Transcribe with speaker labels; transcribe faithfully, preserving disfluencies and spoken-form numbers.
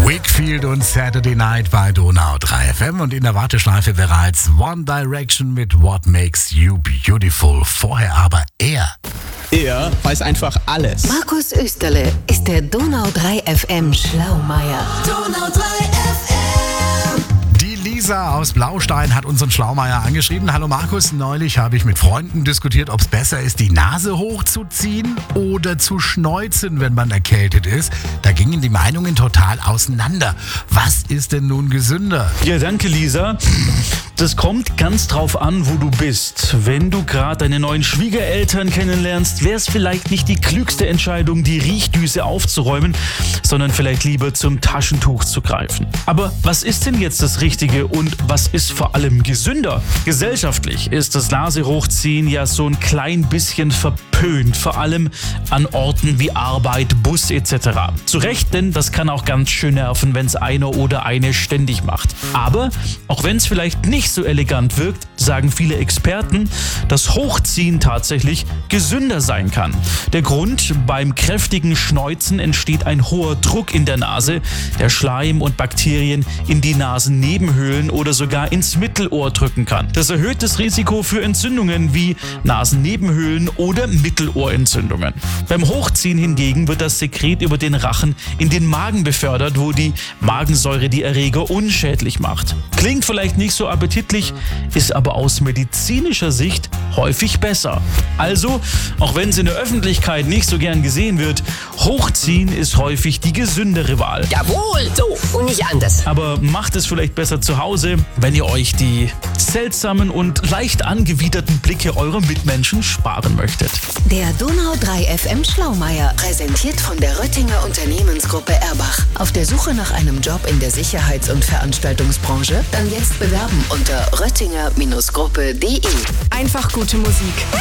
Speaker 1: Wakefield und Saturday Night bei Donau drei F M und in der Warteschleife bereits One Direction mit What Makes You Beautiful. Vorher aber er.
Speaker 2: Er weiß einfach alles.
Speaker 3: Markus Österle ist der Donau drei F M Schlaumeier. Donau drei F M.
Speaker 1: Die Lisa aus Blaustein hat unseren Schlaumeier angeschrieben. Hallo Markus, neulich habe ich mit Freunden diskutiert, ob es besser ist, die Nase hochzuziehen oder zu schneuzen, wenn man erkältet ist. Da gingen die Meinungen total auseinander. Was ist denn nun gesünder?
Speaker 4: Ja, danke Lisa. Das kommt ganz drauf an, wo du bist. Wenn du gerade deine neuen Schwiegereltern kennenlernst, wäre es vielleicht nicht die klügste Entscheidung, die Riechdüse aufzuräumen, sondern vielleicht lieber zum Taschentuch zu greifen. Aber was ist denn jetzt das Richtige und was ist vor allem gesünder? Gesellschaftlich ist das Nase-Hochziehen ja so ein klein bisschen verpönt, vor allem an Orten wie Arbeit, Bus et cetera. Zu Recht, denn das kann auch ganz schön nerven, wenn es einer oder eine ständig macht. Aber auch wenn es vielleicht nicht so elegant wirkt, sagen viele Experten, dass Hochziehen tatsächlich gesünder sein kann. Der Grund: beim kräftigen Schneuzen entsteht ein hoher Druck in der Nase, der Schleim und Bakterien in die Nasennebenhöhlen oder sogar ins Mittelohr drücken kann. Das erhöht das Risiko für Entzündungen wie Nasennebenhöhlen oder Mittelohrentzündungen. Beim Hochziehen hingegen wird das Sekret über den Rachen in den Magen befördert, wo die Magensäure die Erreger unschädlich macht. Klingt vielleicht nicht so appetitlich, ist aber aus medizinischer Sicht häufig besser. Also, auch wenn es in der Öffentlichkeit nicht so gern gesehen wird, Hochziehen ist häufig die gesündere Wahl.
Speaker 3: Jawohl, so und nicht anders.
Speaker 4: Aber macht es vielleicht besser zu Hause, wenn ihr euch die seltsamen und leicht angewiderten Blicke eurer Mitmenschen sparen möchtet.
Speaker 3: Der Donau drei F M Schlaumeier, präsentiert von der Röttinger Unternehmensgruppe Erbach. Auf der Suche nach einem Job in der Sicherheits- und Veranstaltungsbranche? Dann jetzt bewerben unter röttinger Gruppe punkt de.
Speaker 5: Einfach gute Musik.